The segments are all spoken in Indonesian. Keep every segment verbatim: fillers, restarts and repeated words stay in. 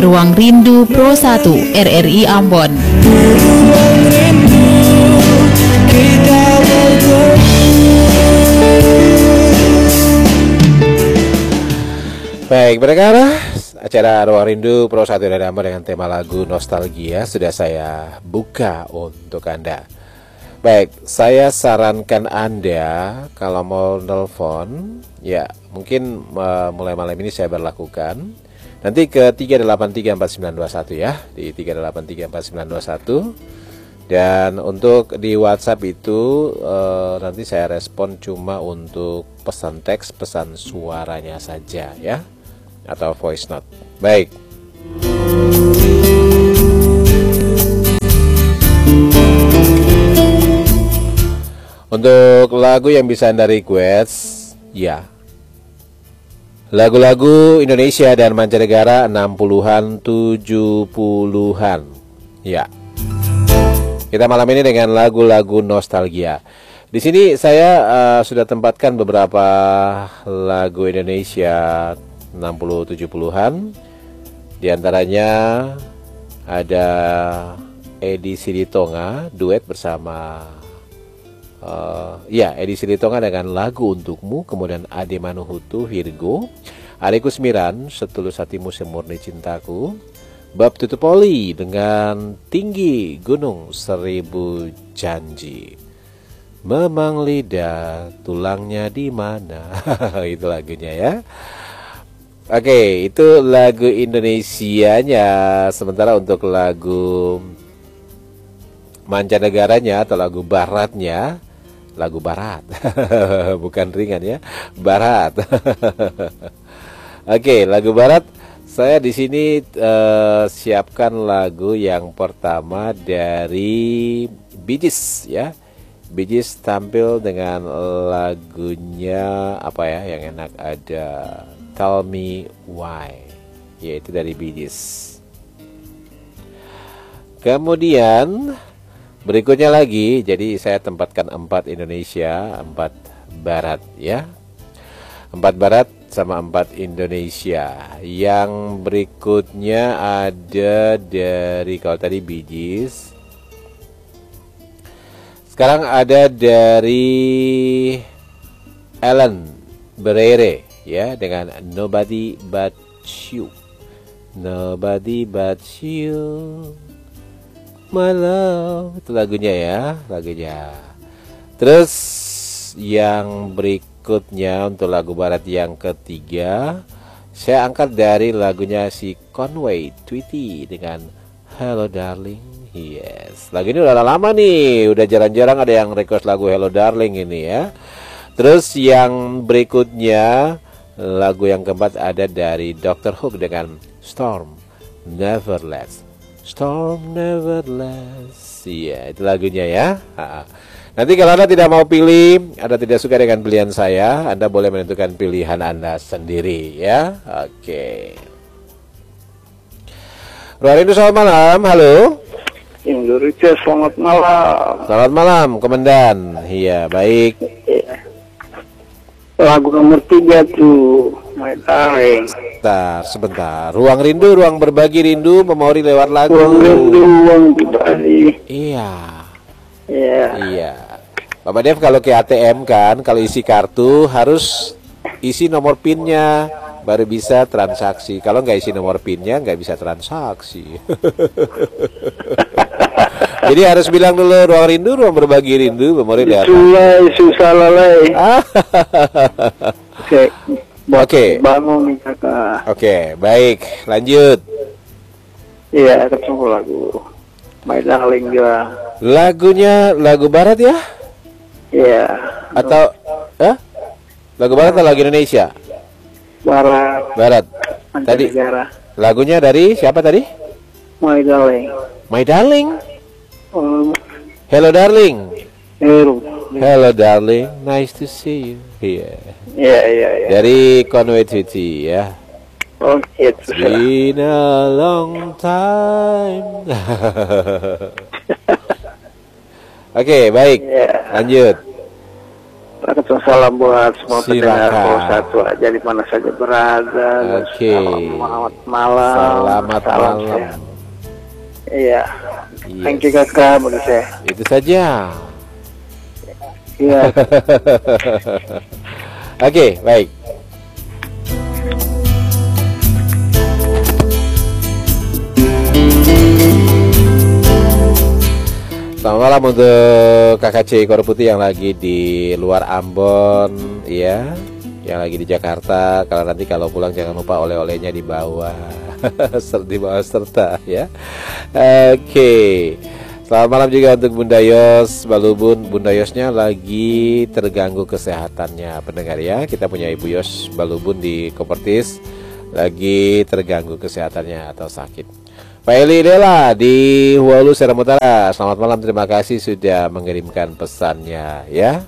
Ruang Rindu Pro satu R R I Ambon. Baik, pendengar, acara Ruang Rindu Pro satu R R I Ambon dengan tema lagu nostalgia sudah saya buka untuk Anda. Baik, saya sarankan Anda kalau mau nelpon, ya mungkin uh, mulai malam ini saya berlakukan. Nanti ke tiga delapan tiga empat sembilan dua satu ya, di tiga delapan tiga empat sembilan dua satu. Dan untuk di WhatsApp itu uh, nanti saya respon cuma untuk pesan teks, pesan suaranya saja ya, atau voice note. Baik. Untuk lagu yang bisa Anda request, ya, lagu-lagu Indonesia dan mancanegara enam puluhan, tujuh puluhan. Ya. Kita malam ini dengan lagu-lagu nostalgia. Di sini saya uh, sudah tempatkan beberapa lagu Indonesia enam puluh tujuh puluhan. Di antaranya ada Edi Silitonga duet bersama Uh, ya, Edi Silitonga dengan lagu Untukmu, kemudian Ade Manuhutu, Virgo, Ari Kusmiran, Setulus Hatimu Semurni Cintaku, Bab Tutupoli dengan Tinggi Gunung Seribu Janji, Memang Lidah Tulangnya di Mana. Itu lagunya ya. Oke, itu lagu Indonesianya. Sementara untuk lagu mancanegaranya atau lagu baratnya, lagu barat, bukan ringan ya, barat. Oke, lagu barat. Saya di sini uh, siapkan lagu yang pertama dari Bee Gees ya. Bee Gees tampil dengan lagunya apa ya yang enak, ada Tell Me Why, yaitu dari Bee Gees. Kemudian berikutnya lagi, jadi saya tempatkan empat Indonesia, empat Barat ya, empat Barat sama empat Indonesia. Yang berikutnya ada dari, kalau tadi Bee Gees, sekarang ada dari Ellen Berere ya dengan Nobody But You, Nobody But You, My Love, itu lagunya ya, lagunya. Terus yang berikutnya untuk lagu barat yang ketiga, saya angkat dari lagunya si Conway Twitty dengan Hello Darling. Yes, lagu ini udah lama nih, udah jarang-jarang ada yang request lagu Hello Darling ini ya. Terus yang berikutnya, lagu yang keempat ada dari Doctor Hook dengan Storm Never Lets. Storm Never Lets. Iya, itu lagunya ya. Nanti kalau Anda tidak mau pilih, Anda tidak suka dengan pilihan saya, Anda boleh menentukan pilihan Anda sendiri ya. Oke. Ruang Rindu, selamat malam. Halo. Indonesia, selamat malam. Selamat malam, Komandan. Iya, baik. Lagu nomor tiga tuh, My Darling. Sebentar, sebentar. Ruang Rindu, ruang berbagi rindu, memori lewat lagu. Ruang rindu, ruang berbagi. Iya. Iya. Iya. Bapak Dev, kalau ke A T M kan, kalau isi kartu harus isi nomor pinnya, baru bisa transaksi. Kalau nggak isi nomor pinnya, nggak bisa transaksi. Jadi harus bilang dulu ruang rindu, ruang berbagi rindu, memori lewat lagu. Sulai, susah lalai. Oke. Oke. Bangun nih kakak. Oke, baik. Lanjut. Iya, ketemu lagu My Darling juga. Lagunya lagu barat ya? Iya. Atau eh? Lagu barat atau lagu Indonesia? Barat. Barat. Tadi Mancanegara. lagunya dari siapa tadi? My Darling. My Darling. Oh, Hello Darling. Heru. Hello Darling, nice to see you. Iya. Iya, iya, iya. Dari Conway Twitty ya. Oh, itu. Been a long time. Oke, baik. Yeah. Lanjut. Waalaikumsalam buat semua pendengar Silakan. Pro satu aja di mana saja berada. Oke. Selamat malam. Selamat Salam malam. sehat. Iya. Yes. Thank you kakak bagi saya. Itu saja. Iya. Oke, baik. Selamat malam untuk Kakak C Kor Putih yang lagi di luar Ambon, ya, yang lagi di Jakarta. Kalau nanti kalau pulang jangan lupa oleh-olehnya dibawa, dibawa serta, ya. Oke. Selamat malam juga untuk Bunda Yos Balubun. Bunda Yosnya lagi terganggu kesehatannya, pendengar ya. Kita punya Ibu Yos Balubun di Kopertis, lagi terganggu kesehatannya atau sakit. Pak Eli Dela di Hualu Seram Utara, selamat malam, terima kasih sudah mengirimkan pesannya ya.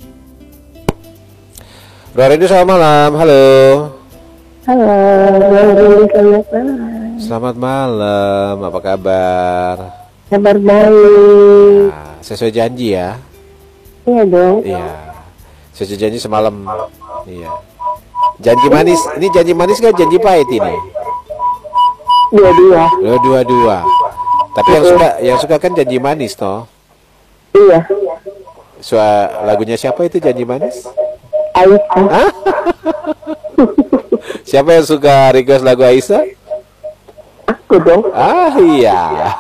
Roredu selamat malam, halo. Halo, selamat malam. Selamat malam, apa kabar? Kabar baik. Nah, sesuai janji ya. Iya dong. Iya, sesuai janji semalam. Iya. Janji manis, ini janji manis kan janji pahit ini? Dua-dua. Oh, dua-dua. Tapi yang suka, yang suka kan janji manis toh. Iya. Suara lagunya siapa itu janji manis? Aisyah. Hah? Siapa yang suka request lagu Aisyah? Aku dong. Ah iya.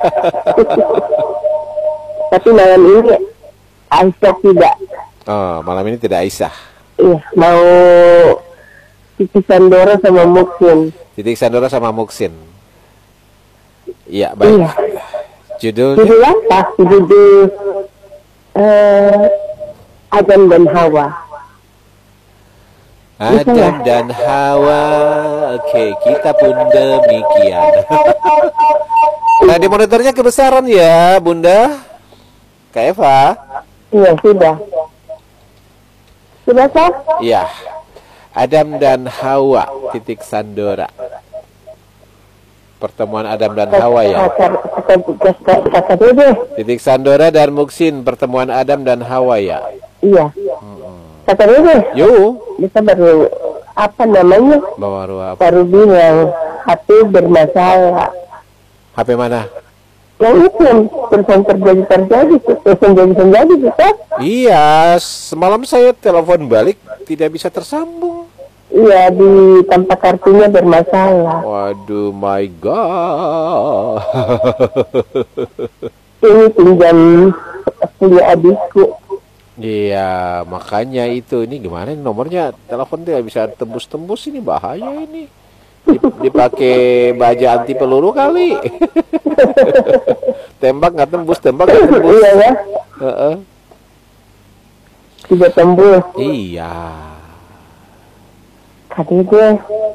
Tapi malam ini Aisyah tidak. Oh, malam ini tidak Aisyah. Iya, mau Siti Sandoro sama Muksin. Titik Sandora sama Muksin. Iya, baik. Iya. Judulnya Judul apa? Judul eh Adam dan Hawa. Adam dan Hawa. Oke, kita pun demikian. Nah, di monitornya kebesaran ya, Bunda. Kak Eva. Iya, sudah. Sudah sah? Iya. Adam dan Hawa, titik Sandora. Pertemuan Adam dan Hawa ya. Kata dede. Titik Sandora dan Muksin, pertemuan Adam dan Hawa ya. Iya. Kata dede. Yuk. Kita baru apa namanya? Baru apa? Baru bilang H P bermasalah. H P mana? Yang itu yang terusan terjadi terjadi terusan jadi terjadi kita. Iya, semalam saya telepon balik tidak bisa tersambung. Iya, di tempat kartunya bermasalah. Waduh, my god. Ini pinjam punya adikku. Iya, makanya itu ini gimana ini nomornya telepon tidak bisa tembus-tembus, ini bahaya ini. Dipakai baja anti peluru kali. Tembak nggak tembus, tembak nggak tembus. Iya ya. Uh-uh. Tidak tembus. Iya. Tadi deh.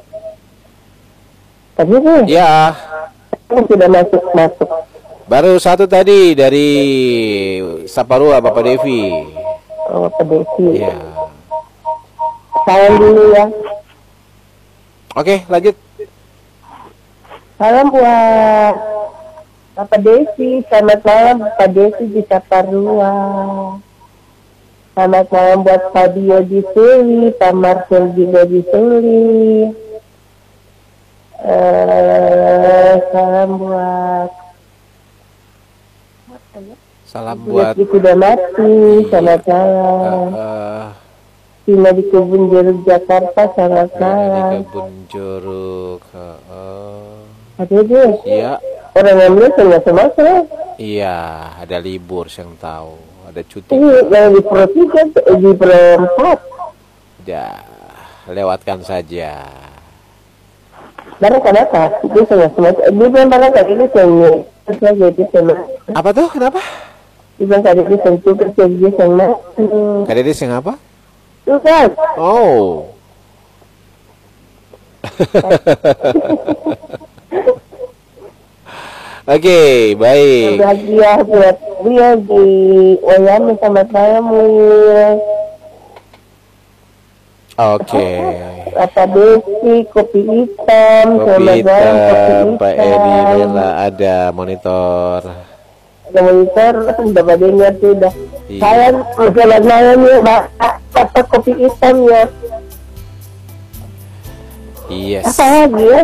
Tadi deh. Ya. Ini sudah masuk masuk. Baru satu tadi dari Saparua Bapak Devi. Oh, Pak Desi. Iya. Salam dulu ya. Oke, lanjut. Salam buat Bapak Desi. Selamat malam Pak Desi di Saparua. Selamat malam buat Fabio di Suli, Pak Marcel juga di Suli. Uh, salam buat Salam buat Buat sudah mati. Selamat malam. uh, Tina di Kebun Jeruk Jakarta. Selamat di malam. Kebun Jeruk. Uh, uh. Ada deh. Iya, Orang yang lihat nggak semasa. iya, ada libur yang tahu, ada cuti. Ini yang di Pro tiga, di Pro empat. Ya, lewatkan saja. Barang kenapa? Dia sangat semasa. Dia bilang barang tadi itu sangat. Terus jadi sama. Apa tuh? Kenapa? Dia bilang tadi itu sentuh kerja dia sangat. Kadedis yang apa? Tuh kan? Oh. Oke, baik. Bahagia buat dia di Wayame sama kamu. Oke. Apa Desi, kopi hitam, Kopi sama garam, kopi hitam, Pak Edi hitam. Lela ada monitor. Ada monitor, udah pada ingat sudah. Iya. Saya masalah namanya apa kopi hitam ya. Yes. Apa lagi ya?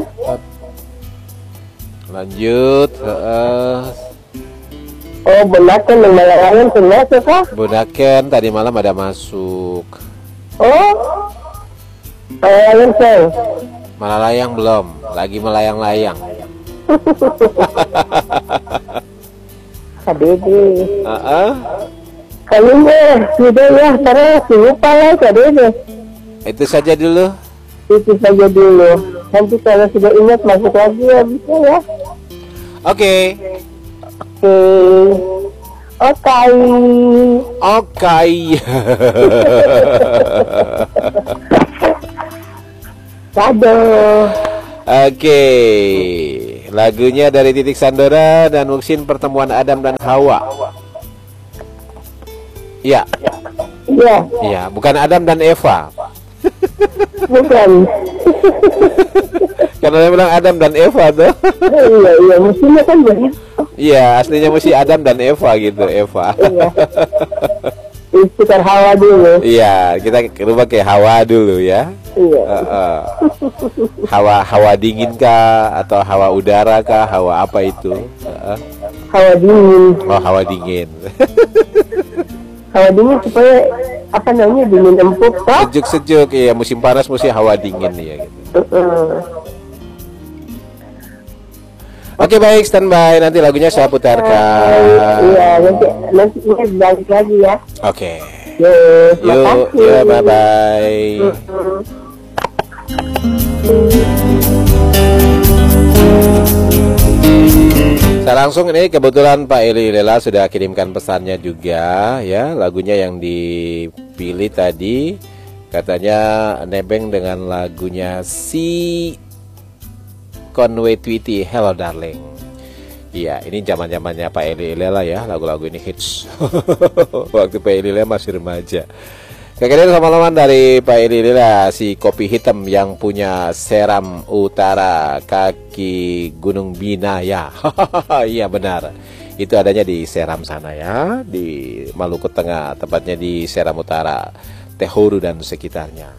Lanjut. Uh, Oh, benakan yang malayang pernah suka? Bunaken tadi malam ada masuk. Oh, malayang seng. Malalayang belum, lagi melayang-layang. Kadede. Uh-uh. Kalinya sudah ya, karena lupa lah kadede. Itu saja dulu. Itu saja dulu. Nanti kalau sudah ingat masuk lagi ya bisa ya. Oke. Oke. Oke. Oke. Kado. Oke. Lagunya dari Titik Sandora dan Muksin, Pertemuan Adam dan Hawa. Iya. Iya, Iya, bukan Adam dan Eva. bukan. Karena dia bilang Adam dan Eva tuh. Iya, iya, mestinya kan begitu. Iya, aslinya mesti Adam dan Eva gitu, Eva. Iya. Istikan Hawa dulu. Iya, kita rubah ke Hawa dulu ya. Iya. Uh, uh. Hawa hawa dingin kah atau hawa udara kah? Hawa apa itu? Uh, uh. Hawa dingin. Oh, hawa dingin. Hawa dingin supaya apa namanya dingin empuk toh? Sejuk-sejuk ya, musim panas mesti hawa dingin ya gitu. Uh-uh. Oke, baik, standby, nanti lagunya saya putarkan. Iya, nanti nanti ini balik lagi ya. Oke. Yo, Yuk, makasih. ya bye bye. Mm-mm. Saya langsung ini kebetulan Pak Eli Lela sudah kirimkan pesannya juga ya, lagunya yang dipilih tadi katanya nebeng dengan lagunya si Conway Twitty, Hello Darling. Iya, ini zaman-zamannya Pak Eli Lela ya, lagu-lagu ini hits. Waktu Pak Eli Lela masih remaja. Kemudian sama-sama dari Pak Eli Lela, si kopi hitam yang punya Seram Utara, kaki Gunung Binaya. Iya benar, itu adanya di Seram sana ya, di Maluku Tengah, tepatnya di Seram Utara, Tehuru dan sekitarnya.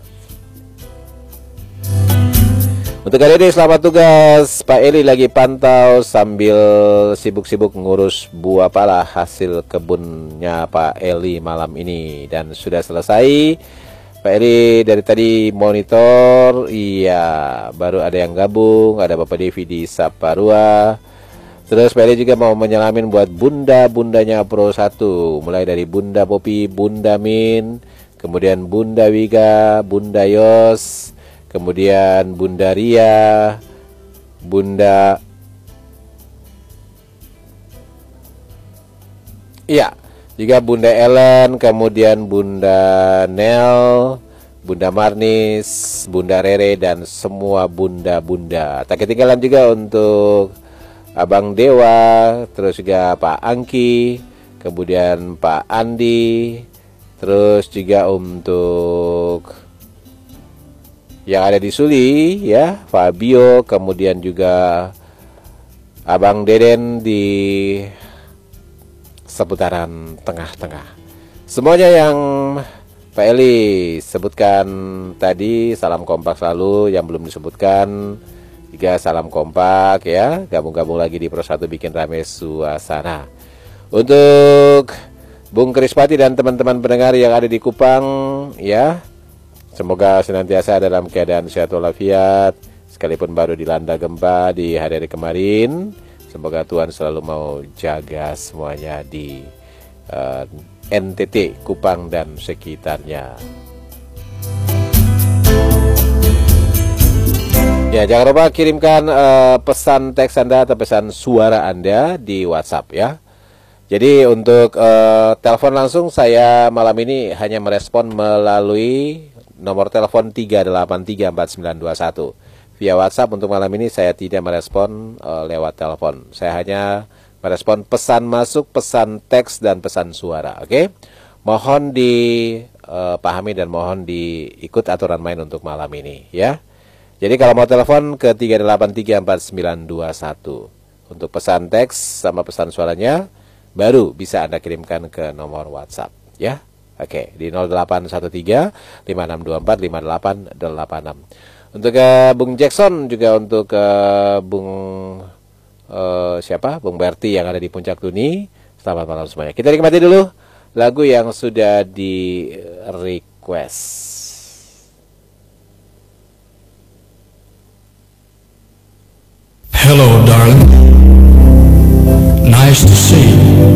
Untuk hari ini selamat tugas, Pak Eli lagi pantau sambil sibuk-sibuk ngurus buah pala hasil kebunnya Pak Eli malam ini. Dan sudah selesai, Pak Eli dari tadi monitor, iya baru ada yang gabung, ada Bapak Devi di Saparua. Terus Pak Eli juga mau menyelamin buat bunda-bundanya Pro satu, mulai dari Bunda Popi, Bunda Min, kemudian Bunda Wiga, Bunda Yos, kemudian Bunda Ria, Bunda, iya, juga Bunda Ellen, kemudian Bunda Nel, Bunda Marnis, Bunda Rere, dan semua bunda-bunda. Tak ketinggalan juga untuk Abang Dewa, terus juga Pak Angki, kemudian Pak Andi, terus juga untuk yang ada di Suli ya, Fabio, kemudian juga Abang Deden di seputaran tengah-tengah. Semuanya yang Pak Eli sebutkan tadi, salam kompak selalu. Yang belum disebutkan juga salam kompak ya, gabung-gabung lagi di Pro satu bikin rame suasana. Untuk Bung Krispati dan teman-teman pendengar yang ada di Kupang ya, semoga senantiasa dalam keadaan sehat walafiat, sekalipun baru dilanda gempa di hari-hari kemarin. Semoga Tuhan selalu mau jaga semuanya di uh, N T T, Kupang dan sekitarnya. Ya, jangan lupa kirimkan uh, pesan teks Anda atau pesan suara Anda di WhatsApp ya. Jadi untuk uh, telepon langsung saya malam ini hanya merespon melalui nomor telepon tiga delapan tiga empat sembilan dua satu. Via WhatsApp untuk malam ini saya tidak merespon uh, lewat telepon. Saya hanya merespon pesan masuk, pesan teks, dan pesan suara. Oke? Okay? Mohon dipahami uh, dan mohon diikut aturan main untuk malam ini ya. Jadi kalau mau telepon ke tiga delapan tiga empat sembilan dua satu. Untuk pesan teks sama pesan suaranya baru bisa Anda kirimkan ke nomor WhatsApp ya. Oke, di nol delapan satu tiga lima enam dua empat lima delapan delapan enam. Untuk uh, Bung Jackson, juga untuk uh, Bung uh, siapa? Bung Berti yang ada di Puncak Tuni. Selamat malam semuanya. Kita nikmati dulu lagu yang sudah di request. Hello, darling. Nice to see you.